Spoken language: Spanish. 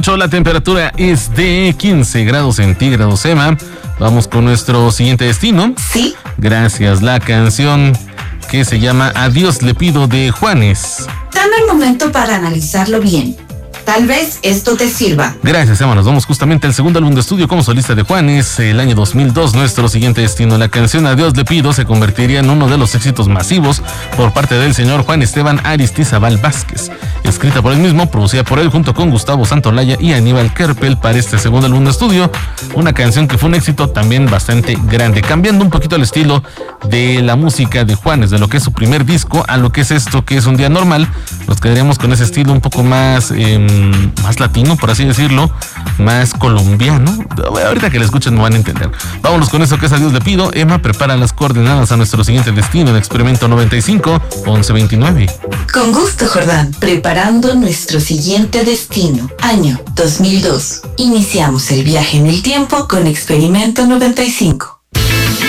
La temperatura es de 15 grados centígrados, Emma. Vamos con nuestro siguiente destino. Sí. Gracias. La canción que se llama Adiós le pido de Juanes. Dame el momento para analizarlo bien. Tal vez esto te sirva. Gracias, Emma. Nos vamos justamente al segundo álbum de estudio como solista de Juanes, el año 2002, nuestro siguiente destino. La canción Adiós le pido se convertiría en uno de los éxitos masivos por parte del señor Juan Esteban Aristizábal Vázquez. Escrita por él mismo, producida por él junto con Gustavo Santolaya y Aníbal Kerpel para este segundo álbum de estudio. Una canción que fue un éxito también bastante grande, cambiando un poquito el estilo de la música de Juanes, de lo que es su primer disco a lo que es esto, que es Un Día Normal. Nos quedaríamos con ese estilo un poco más latino, por así decirlo, más colombiano. Ahorita que le escuchen me van a entender. Vámonos con eso que es Adiós le pido. Emma, prepara las coordenadas a nuestro siguiente destino en Experimento 95 1129. Con gusto, Jordán. Preparando nuestro siguiente destino, año 2002. Iniciamos el viaje en el tiempo con Experimento 95.